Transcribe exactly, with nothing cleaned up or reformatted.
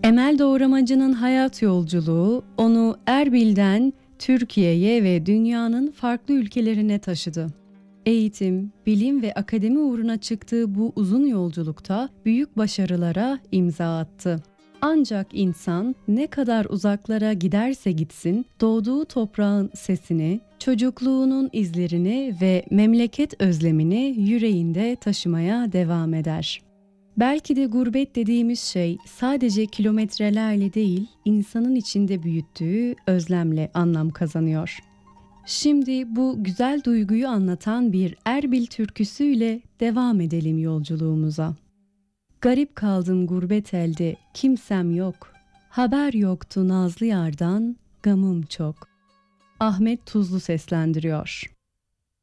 Emel Doğramacı'nın hayat yolculuğu onu Erbil'den Türkiye'ye ve dünyanın farklı ülkelerine taşıdı. Eğitim, bilim ve akademi uğruna çıktığı bu uzun yolculukta büyük başarılara imza attı. Ancak insan ne kadar uzaklara giderse gitsin, doğduğu toprağın sesini, çocukluğunun izlerini ve memleket özlemini yüreğinde taşımaya devam eder. Belki de gurbet dediğimiz şey sadece kilometrelerle değil, insanın içinde büyüttüğü özlemle anlam kazanıyor. Şimdi bu güzel duyguyu anlatan bir Erbil türküsüyle devam edelim yolculuğumuza. Garip kaldım gurbet elde, kimsem yok. Haber yoktu nazlı yardan, gamım çok. Ahmet Tuzlu seslendiriyor.